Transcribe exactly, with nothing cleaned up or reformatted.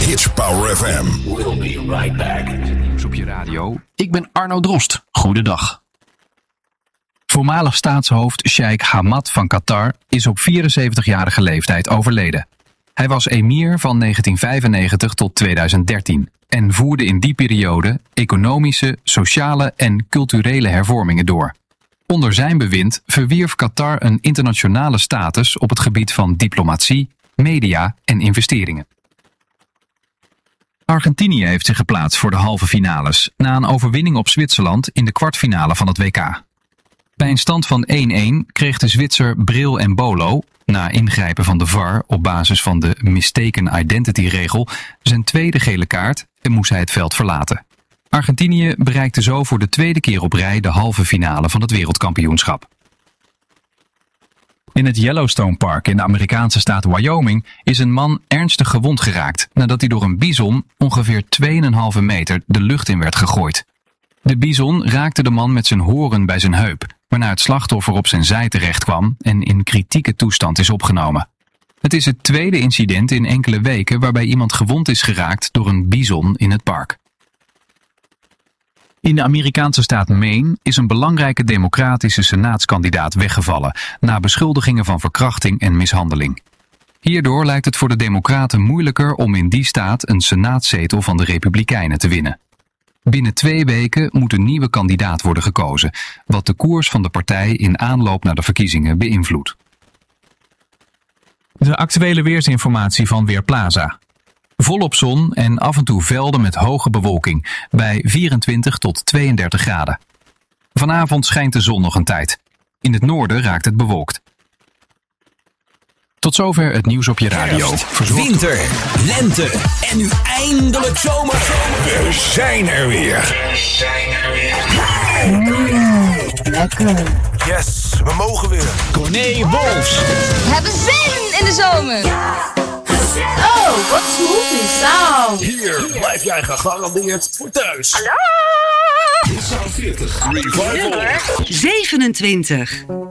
Hits Power F M. We'll be right back. Nieuws op je radio. Ik ben Arno Drost. Goedendag. Voormalig staatshoofd Sheikh Hamad van Qatar is op vierenzeventigjarige leeftijd overleden. Hij was emir van negentien vijfennegentig tot tweeduizend dertien en voerde in die periode economische, sociale en culturele hervormingen door. Onder zijn bewind verwierf Qatar een internationale status op het gebied van diplomatie, media en investeringen. Argentinië heeft zich geplaatst voor de halve finales na een overwinning op Zwitserland in de kwartfinale van het W K. Bij een stand van één-één kreeg de Zwitser Bril en Bolo, na ingrijpen van de V A R op basis van de mistaken identity-regel, zijn tweede gele kaart en moest hij het veld verlaten. Argentinië bereikte zo voor de tweede keer op rij de halve finale van het wereldkampioenschap. In het Yellowstone Park in de Amerikaanse staat Wyoming is een man ernstig gewond geraakt nadat hij door een bison ongeveer twee komma vijf meter de lucht in werd gegooid. De bison raakte de man met zijn horen bij zijn heup, waarna het slachtoffer op zijn zij terecht kwam en in kritieke toestand is opgenomen. Het is het tweede incident in enkele weken waarbij iemand gewond is geraakt door een bison in het park. In de Amerikaanse staat Maine is een belangrijke democratische senaatskandidaat weggevallen na beschuldigingen van verkrachting en mishandeling. Hierdoor lijkt het voor de democraten moeilijker om in die staat een senaatzetel van de republikeinen te winnen. Binnen twee weken moet een nieuwe kandidaat worden gekozen, wat de koers van de partij in aanloop naar de verkiezingen beïnvloedt. De actuele weersinformatie van Weerplaza. Volop zon en af en toe velden met hoge bewolking bij vierentwintig tot tweeëndertig graden. Vanavond schijnt de zon nog een tijd. In het noorden raakt het bewolkt. Tot zover het nieuws op je radio. Verzorgd winter, lente en nu eindelijk zomer. We zijn er weer. We zijn er weer. Lekker. Yes, we mogen weer. Corné Wolfs. We hebben zin in de zomer. Oh, wat smoothie sound. Hier blijf jij gegarandeerd voor thuis. Hallo. veertig. Revival. zevenentwintig.